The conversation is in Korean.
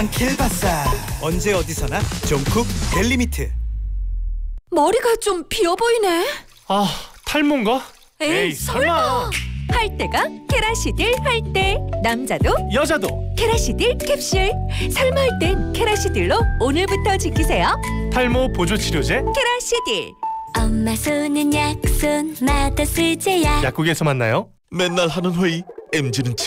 앙킬바사. 언제 어디서나 종쿡 델리미트. 머리가 좀 비어 보이네. 아, 탈모인가? 에이, 설마. 할 때가 케라시딜 할 때. 남자도 여자도 케라시딜 캡슐. 설마 할 땐 케라시딜로 오늘부터 지키세요. 탈모 보조 치료제 케라시딜. 엄마 손은 약손, 마더 쓰제야. 약국에서 만나요. 맨날 하는 회의 MZ는